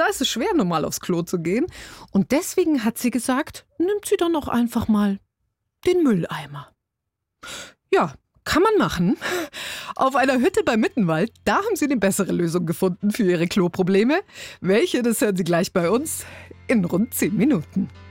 Da ist es schwer, normal aufs Klo zu gehen. Und deswegen hat sie gesagt, nimmt sie dann auch einfach mal den Mülleimer. Ja, kann man machen. Auf einer Hütte bei Mittenwald, da haben sie eine bessere Lösung gefunden für ihre Kloprobleme. Welche, das hören Sie gleich bei uns in rund 10 Minuten.